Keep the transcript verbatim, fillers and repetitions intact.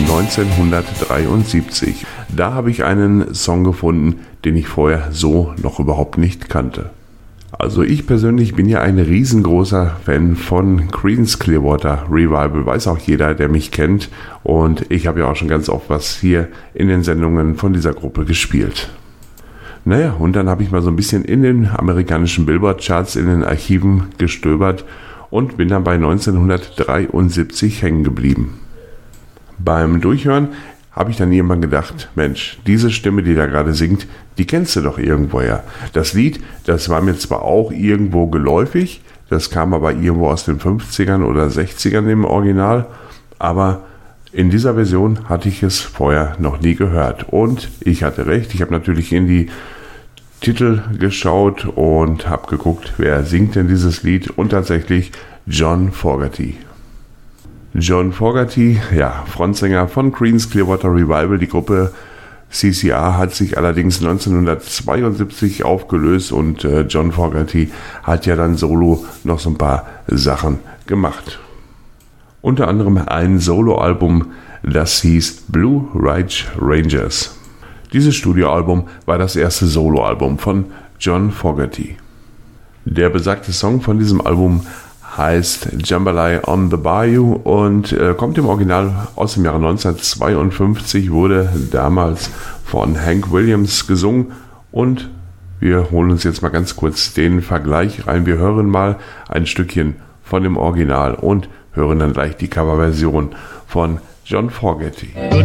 neunzehnhundertdreiundsiebzig. Da habe ich einen Song gefunden, den ich vorher so noch überhaupt nicht kannte. Also ich persönlich bin ja ein riesengroßer Fan von Creedence Clearwater Revival, weiß auch jeder, der mich kennt, und ich habe ja auch schon ganz oft was hier in den Sendungen von dieser Gruppe gespielt. Naja, und dann habe ich mal so ein bisschen in den amerikanischen Billboard-Charts, in den Archiven gestöbert und bin dann bei neunzehnhundertdreiundsiebzig hängen geblieben. Beim Durchhören habe ich dann irgendwann gedacht, Mensch, diese Stimme, die da gerade singt, die kennst du doch irgendwoher. Das Lied, das war mir zwar auch irgendwo geläufig, das kam aber irgendwo aus den fünfzigern oder sechzigern im Original, aber in dieser Version hatte ich es vorher noch nie gehört. Und ich hatte recht, ich habe natürlich in die Titel geschaut und habe geguckt, wer singt denn dieses Lied, und tatsächlich John Fogerty. John Fogerty, ja, Frontsänger von Creedence Clearwater Revival. Die Gruppe C C R hat sich allerdings neunzehnhundertzweiundsiebzig aufgelöst und äh, John Fogerty hat ja dann solo noch so ein paar Sachen gemacht. Unter anderem ein Soloalbum, das hieß Blue Ridge Rangers. Dieses Studioalbum war das erste Soloalbum von John Fogerty. Der besagte Song von diesem Album heißt Jambalaya on the Bayou und äh, kommt im Original aus dem Jahre neunzehnhundertzweiundfünfzig, wurde damals von Hank Williams gesungen, und wir holen uns jetzt mal ganz kurz den Vergleich rein. Wir hören mal ein Stückchen von dem Original und hören dann gleich die Coverversion von John Fogerty. Good